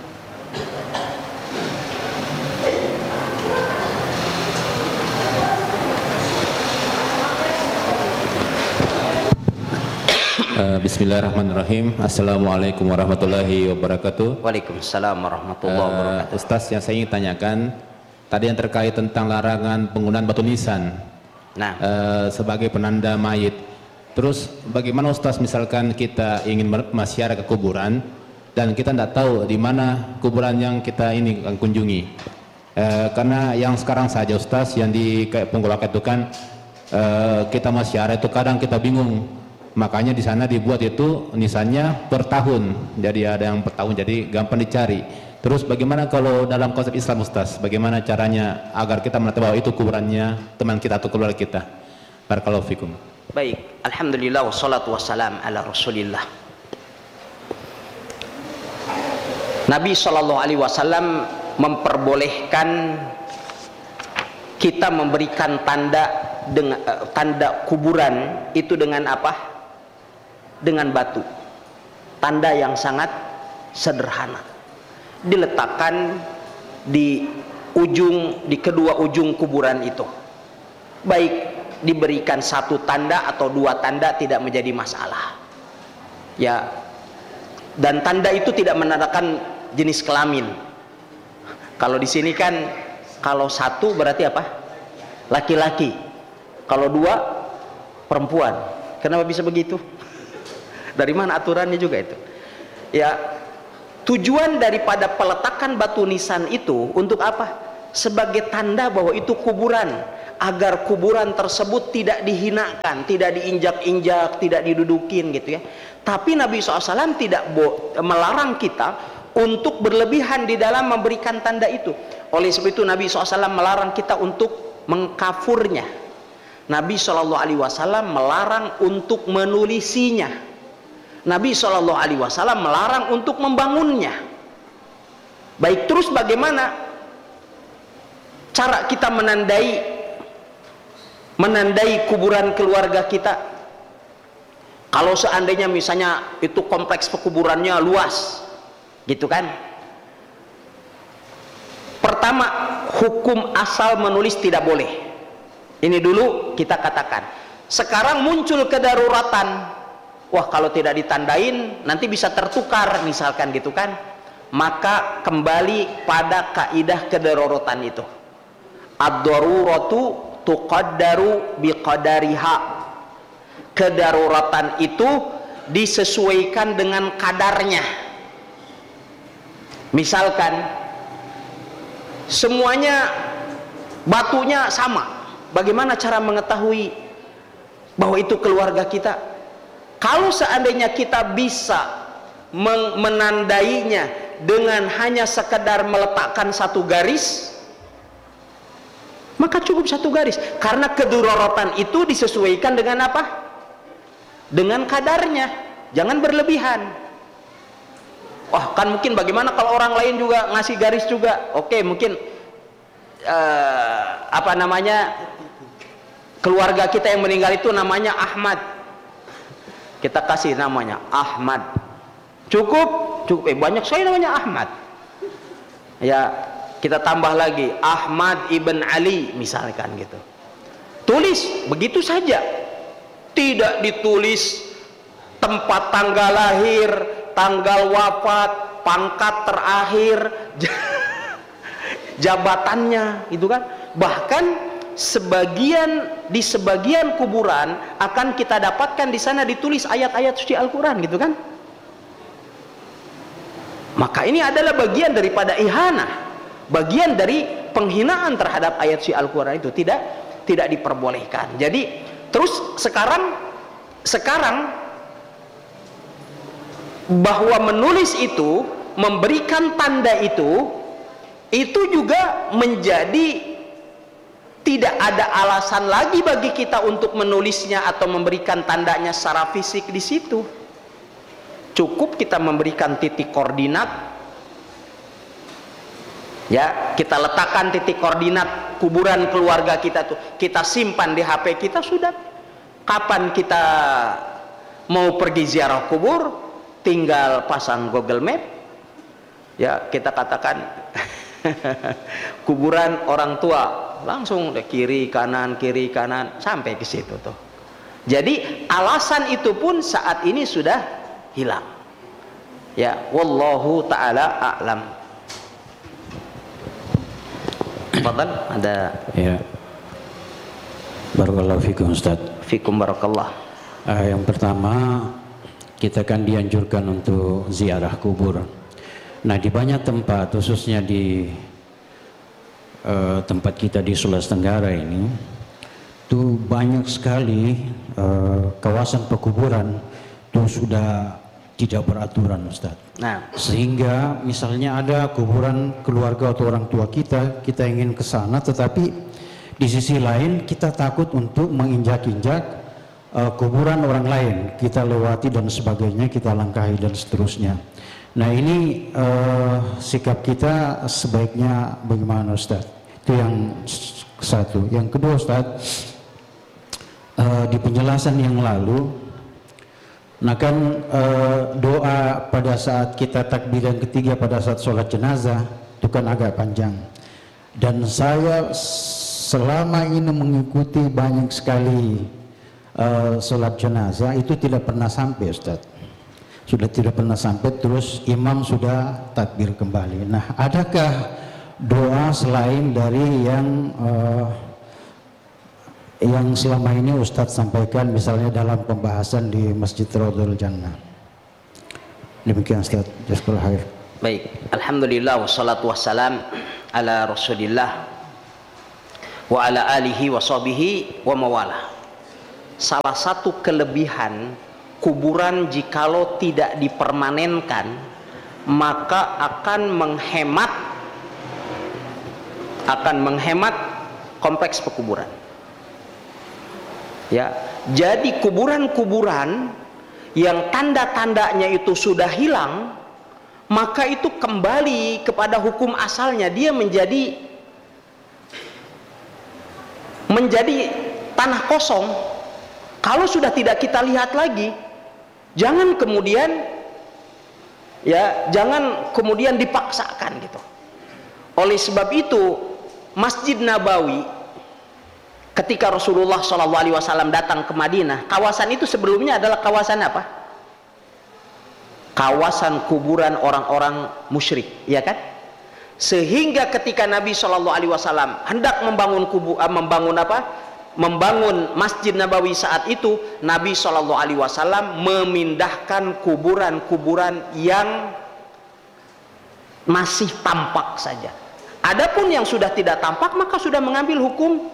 Bismillahirrahmanirrahim. Assalamualaikum warahmatullahi wabarakatuh. Waalaikumsalam warahmatullahi uh, wabarakatuh. Ustaz, yang saya ingin tanyakan tadi yang terkait tentang larangan penggunaan batu nisan, nah, uh, sebagai penanda mayit. Terus bagaimana Ustaz misalkan kita ingin menziarah ke kuburan dan kita tidak tahu di mana kuburan yang kita ini akan kunjungi? Uh, karena yang sekarang saja Ustaz yang di Punggolaka itu kan uh, kita menziarah itu kadang kita bingung. Makanya di sana dibuat itu nisannya per tahun, jadi ada yang per tahun, jadi gampang dicari. Terus bagaimana kalau dalam konsep Islam Ustaz, bagaimana caranya agar kita mengetahui bahwa itu kuburannya teman kita atau keluarga kita? Barakallahu fikum. Baik, alhamdulillah wassalatu wassalam ala Rasulillah. Nabi shallallahu alaihi wasallam memperbolehkan kita memberikan tanda dengan tanda kuburan itu dengan apa? Dengan batu, tanda yang sangat sederhana, diletakkan di ujung, di kedua ujung kuburan itu. Baik diberikan satu tanda atau dua tanda tidak menjadi masalah, ya. Dan tanda itu tidak menandakan jenis kelamin. Kalau di sini kan kalau satu berarti apa? Laki-laki, kalau dua perempuan. Kenapa bisa begitu? Dari mana aturannya juga itu? Ya, tujuan daripada peletakan batu nisan itu untuk apa? Sebagai tanda bahwa itu kuburan, agar kuburan tersebut tidak dihinakan, tidak diinjak-injak, tidak didudukin gitu ya. Tapi Nabi shallallahu alaihi wasallam tidak melarang kita untuk berlebihan di dalam memberikan tanda itu. Oleh sebab itu Nabi shallallahu alaihi wasallam melarang kita untuk mengkafurnya. Nabi shallallahu alaihi wasallam melarang untuk menulisinya. Nabi shallallahu alaihi wasallam melarang untuk membangunnya. Baik, terus bagaimana cara kita menandai menandai kuburan keluarga kita? Kalau seandainya misalnya itu kompleks pekuburannya luas, gitu kan? Pertama, hukum asal menulis tidak boleh. Ini dulu kita katakan. Sekarang muncul kedaruratan. Wah, kalau tidak ditandain nanti bisa tertukar misalkan gitu kan. Maka kembali pada kaidah kedaruratan itu. Ad-daruratu tuqaddaru biqadariha. Kedaruratan itu disesuaikan dengan kadarnya. Misalkan semuanya batunya sama, bagaimana cara mengetahui bahwa itu keluarga kita? Kalau seandainya kita bisa menandainya dengan hanya sekedar meletakkan satu garis, maka cukup satu garis, karena kedaruratan itu disesuaikan dengan apa? Dengan kadarnya, jangan berlebihan. Wah, kan mungkin bagaimana kalau orang lain juga ngasih garis juga? Oke, mungkin uh, apa namanya, keluarga kita yang meninggal itu namanya Ahmad, kita kasih namanya Ahmad. Cukup, cukup. Eh, banyak sekali namanya Ahmad. Ya, kita tambah lagi Ahmad ibn Ali misalkan gitu. Tulis begitu saja. Tidak ditulis tempat tanggal lahir, tanggal wafat, pangkat terakhir, jabatannya, itu kan. Bahkan sebagian di sebagian kuburan akan kita dapatkan di sana ditulis ayat-ayat suci Al-Qur'an gitu kan. Maka ini adalah bagian daripada ihanah, bagian dari penghinaan terhadap ayat suci Al-Qur'an itu tidak tidak diperbolehkan. Jadi terus sekarang sekarang bahwa menulis itu, memberikan tanda itu, itu juga menjadi tidak ada alasan lagi bagi kita untuk menulisnya atau memberikan tandanya secara fisik di situ. Cukup kita memberikan titik koordinat, ya, kita letakkan titik koordinat kuburan keluarga kita tuh, kita simpan di H P kita, sudah. Kapan kita mau pergi ziarah kubur, tinggal pasang Google Map, ya, kita katakan kuburan orang tua, langsung deh kiri kanan kiri kanan sampai ke situ tuh. Jadi alasan itu pun saat ini sudah hilang. Ya, wallahu taala a'lam. Fadal, ada ya. Barakallahu fikum Ustaz. Fikum barakallah. Uh, yang pertama, kita kan dianjurkan untuk ziarah kubur. Nah, di banyak tempat, khususnya di uh, tempat kita di Sulawesi Tenggara ini, itu banyak sekali uh, kawasan pekuburan itu sudah tidak beraturan, Ustaz. Nah, sehingga misalnya ada kuburan keluarga atau orang tua kita, kita ingin ke sana, tetapi di sisi lain kita takut untuk menginjak-injak uh, kuburan orang lain, kita lewati dan sebagainya, kita langkahi dan seterusnya. Nah, ini uh, sikap kita sebaiknya bagaimana, Ustaz? Itu yang satu. Yang kedua, Ustaz, uh, di penjelasan yang lalu, nah kan uh, doa pada saat kita takbir yang ketiga pada saat sholat jenazah itu kan agak panjang, dan saya selama ini mengikuti banyak sekali uh, sholat jenazah itu tidak pernah sampai, Ustaz. Sudah tidak pernah sampai, terus imam sudah takbir kembali. Nah, adakah doa selain dari yang uh, yang selama ini Ustadz sampaikan, misalnya dalam pembahasan di Masjid Raudhul Jannah? Demikian, Ustadz. Jazakallahu khair. Baik, alhamdulillah wassalatu wassalam ala Rasulillah wa ala alihi wa sahbihi wa mawalah. Salah satu kelebihan kuburan jikalau tidak dipermanenkan, maka akan menghemat akan menghemat kompleks pekuburan. Ya, jadi kuburan-kuburan yang tanda-tandanya itu sudah hilang, maka itu kembali kepada hukum asalnya, dia menjadi menjadi tanah kosong. Kalau sudah tidak kita lihat lagi, jangan kemudian ya jangan kemudian dipaksakan gitu. Oleh sebab itu Masjid Nabawi ketika Rasulullah shallallahu alaihi wasallam datang ke Madinah, kawasan itu sebelumnya adalah kawasan apa? Kawasan kuburan orang-orang musyrik, ya kan? Sehingga ketika Nabi shallallahu alaihi wasallam hendak membangun kubu, uh, membangun apa? Membangun Masjid Nabawi saat itu, Nabi shallallahu alaihi wasallam memindahkan kuburan-kuburan yang masih tampak saja. Adapun yang sudah tidak tampak, maka sudah mengambil hukum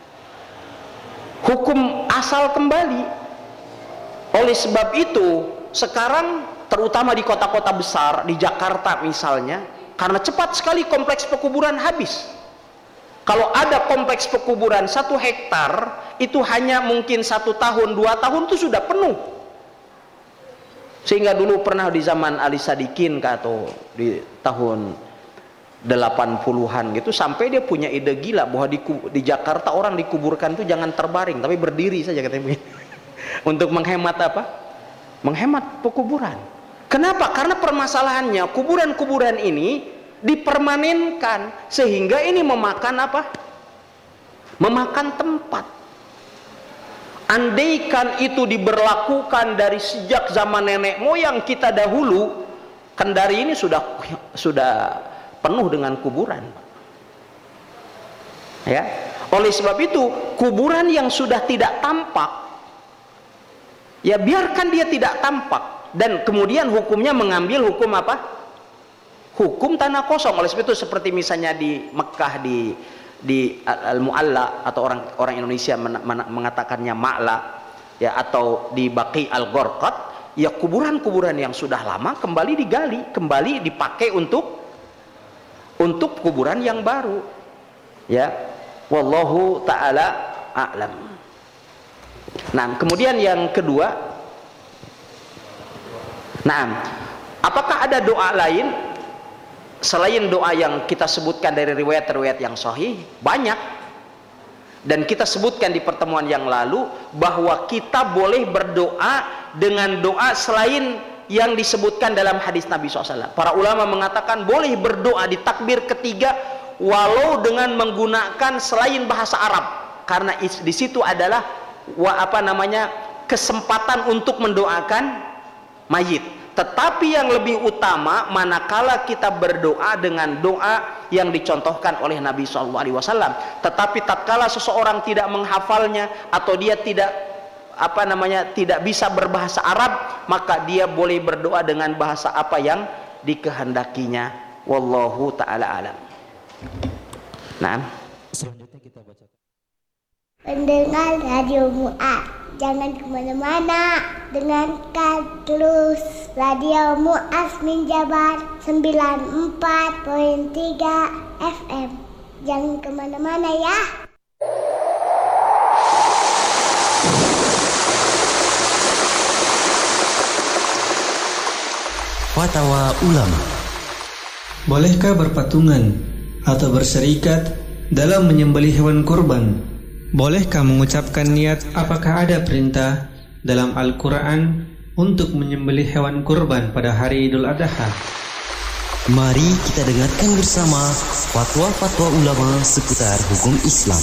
hukum asal kembali. Oleh sebab itu, sekarang terutama di kota-kota besar, di Jakarta misalnya, karena cepat sekali kompleks pekuburan habis. Kalau ada kompleks pekuburan satu hektar, itu hanya mungkin satu tahun, dua tahun itu sudah penuh. Sehingga dulu pernah di zaman Ali Sadikin atau di tahun delapan puluhan gitu, sampai dia punya ide gila bahwa di, di Jakarta orang dikuburkan itu jangan terbaring, tapi berdiri saja katanya. Untuk menghemat apa? Menghemat pekuburan. Kenapa? Karena permasalahannya kuburan-kuburan ini dipermanenkan, sehingga ini memakan apa? Memakan tempat. Andaikan itu diberlakukan dari sejak zaman nenek moyang kita dahulu, Kendari ini sudah sudah penuh dengan kuburan. Ya, oleh sebab itu kuburan yang sudah tidak tampak, ya biarkan dia tidak tampak, dan kemudian hukumnya mengambil hukum apa? Hukum tanah kosong. Oleh sebab itu seperti misalnya di Mekah di di Al-Mu'alla, atau orang orang Indonesia men, men, mengatakannya Ma'la, ya, atau di Baqi Al-Gharqad, ya kuburan-kuburan yang sudah lama kembali digali, kembali dipakai untuk untuk kuburan yang baru. Ya, wallahu taala a'lam. Nah, kemudian yang kedua, nah, apakah ada doa lain selain doa yang kita sebutkan dari riwayat-riwayat yang sahih? Banyak, dan kita sebutkan di pertemuan yang lalu bahwa kita boleh berdoa dengan doa selain yang disebutkan dalam hadis Nabi shallallahu alaihi wasallam. Para ulama mengatakan boleh berdoa di takbir ketiga walau dengan menggunakan selain bahasa Arab, karena di situ adalah wa, apa namanya kesempatan untuk mendoakan mayit. Tetapi yang lebih utama manakala kita berdoa dengan doa yang dicontohkan oleh Nabi shallallahu alaihi wasallam. Tetapi tatkala seseorang tidak menghafalnya atau dia tidak apa namanya tidak bisa berbahasa Arab, maka dia boleh berdoa dengan bahasa apa yang dikehendakinya. Wallahu taala alam. Nah, selanjutnya kita baca. Pendengar Radio Mu'ad, jangan kemana-mana, dengarkan terus Radio Mu'az min Jabar sembilan puluh empat koma tiga F M. Jangan kemana-mana ya. Fatwa ulama. Bolehkah berpatungan atau berserikat dalam menyembelih hewan kurban? Bolehkah mengucapkan niat? Apakah ada perintah dalam Al-Quran untuk menyembelih hewan kurban pada hari Idul Adha? Mari kita dengarkan bersama fatwa-fatwa ulama seputar hukum Islam.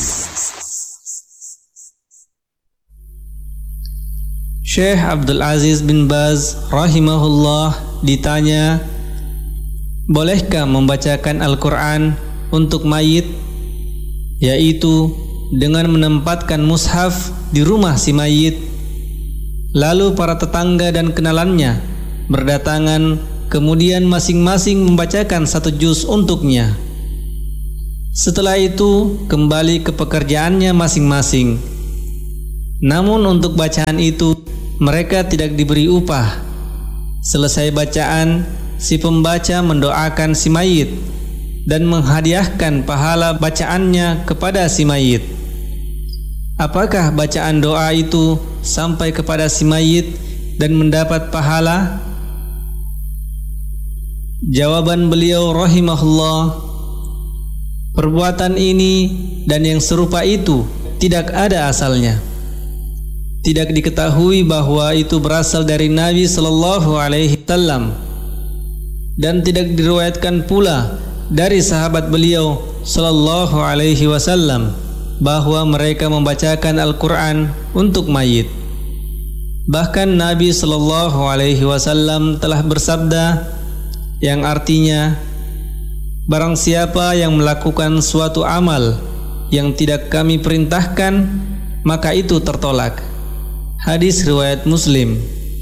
Syekh Abdul Aziz bin Baz rahimahullah ditanya, bolehkah membacakan Al-Quran untuk mayit, yaitu dengan menempatkan mushaf di rumah si mayit, lalu para tetangga dan kenalannya berdatangan ke Kemudian masing-masing membacakan satu juz untuknya. Setelah itu kembali ke pekerjaannya masing-masing. Namun untuk bacaan itu mereka tidak diberi upah. Selesai bacaan, si pembaca mendoakan si mayit dan menghadiahkan pahala bacaannya kepada si mayit. Apakah bacaan doa itu sampai kepada si mayit dan mendapat pahala? Jawaban beliau rahimahullah, perbuatan ini dan yang serupa itu tidak ada asalnya. Tidak diketahui bahwa itu berasal dari Nabi sallallahu alaihi wasallam dan tidak diriwayatkan pula dari sahabat beliau sallallahu alaihi wasallam bahwa mereka membacakan Al-Quran untuk mayit. Bahkan Nabi sallallahu alaihi wasallam telah bersabda yang artinya, barang siapa yang melakukan suatu amal yang tidak kami perintahkan, maka itu tertolak. Hadis riwayat Muslim.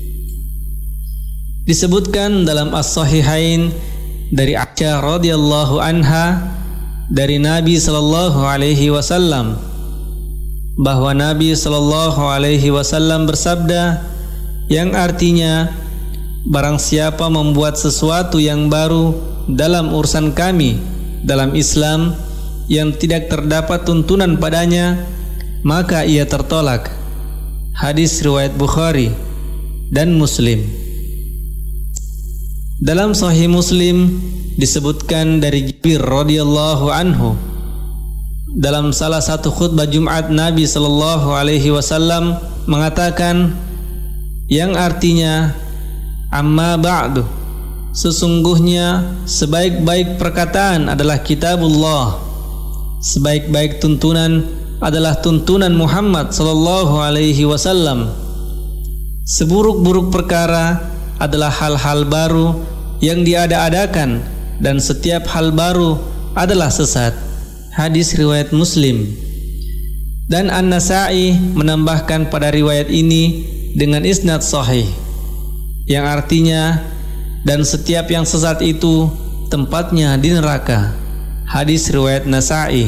Disebutkan dalam As-Sahihain dari Aisyah radhiyallahu anha dari Nabi sallallahu alaihi wasallam bahwa Nabi sallallahu alaihi wasallam bersabda yang artinya, barang siapa membuat sesuatu yang baru dalam urusan kami dalam Islam yang tidak terdapat tuntunan padanya, maka ia tertolak. Hadis riwayat Bukhari dan Muslim. Dalam Sahih Muslim disebutkan dari Jabir radhiyallahu anhu dalam salah satu khutbah Jumat Nabi sallallahu alaihi wasallam mengatakan yang artinya, amma ba'du, sesungguhnya sebaik-baik perkataan adalah kitabullah, sebaik-baik tuntunan adalah tuntunan Muhammad sallallahu alaihi wasallam, seburuk-buruk perkara adalah hal-hal baru yang diada-adakan dan setiap hal baru adalah sesat. Hadis riwayat Muslim. Dan An-Nasa'i menambahkan pada riwayat ini dengan isnad sahih yang artinya, dan setiap yang sesat itu tempatnya di neraka. Hadis riwayat Nasa'i.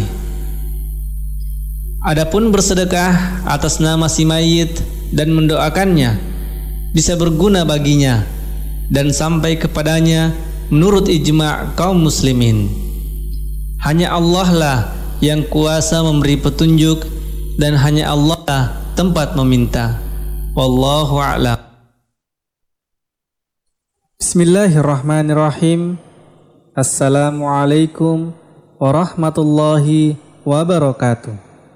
Adapun bersedekah atas nama si mayit dan mendoakannya bisa berguna baginya dan sampai kepadanya menurut ijma' kaum muslimin. Hanya Allah lah yang kuasa memberi petunjuk dan hanya Allah lah tempat meminta. Wallahu a'lam. Bismillahirrahmanirrahim. Assalamualaikum warahmatullahi wabarakatuh.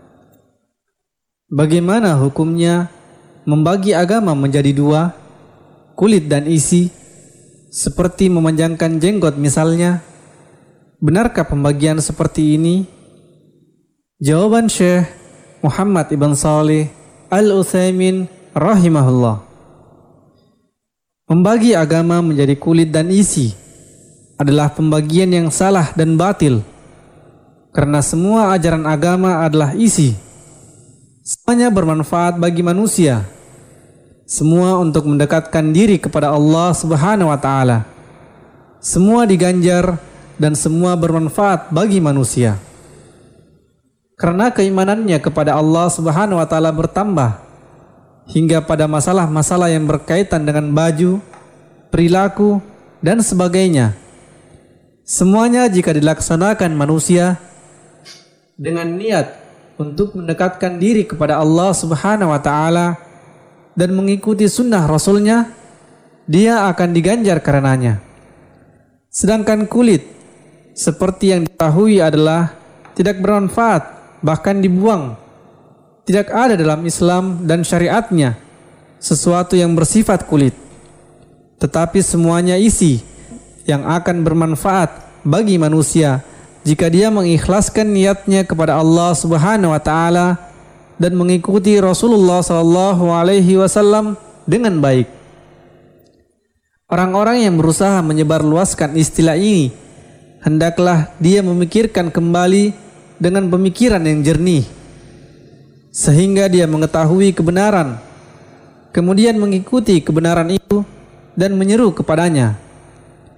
Bagaimana hukumnya membagi agama menjadi dua, kulit dan isi, seperti memanjangkan jenggot misalnya? Benarkah pembagian seperti ini? Jawaban Syekh Muhammad ibn Shalih Al-Utsaimin rahimahullah. Membagi agama menjadi kulit dan isi adalah pembagian yang salah dan batil, karena semua ajaran agama adalah isi. Semuanya bermanfaat bagi manusia, semua untuk mendekatkan diri kepada Allah Subhanahu wa taala. Semua diganjar dan semua bermanfaat bagi manusia. Karena keimanannya kepada Allah Subhanahu wa taala bertambah hingga pada masalah-masalah yang berkaitan dengan baju, perilaku dan sebagainya. Semuanya jika dilaksanakan manusia dengan niat untuk mendekatkan diri kepada Allah Subhanahu wa taala dan mengikuti sunnah Rasulnya, dia akan diganjar karenanya. Sedangkan kulit, seperti yang diketahui adalah tidak bermanfaat, bahkan dibuang. Tidak ada dalam Islam dan syariatnya sesuatu yang bersifat kulit, tetapi semuanya isi yang akan bermanfaat bagi manusia jika dia mengikhlaskan niatnya kepada Allah Subhanahu wa taala dan mengikuti Rasulullah sallallahu alaihi wasallam dengan baik. Orang-orang yang berusaha menyebarluaskan istilah ini, hendaklah dia memikirkan kembali dengan pemikiran yang jernih, sehingga dia mengetahui kebenaran, kemudian mengikuti kebenaran itu dan menyeru kepadanya.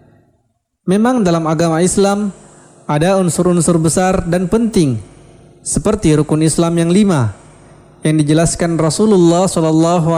Memang dalam agama Islam ada unsur-unsur besar dan penting seperti rukun Islam yang lima yang dijelaskan Rasulullah shallallahu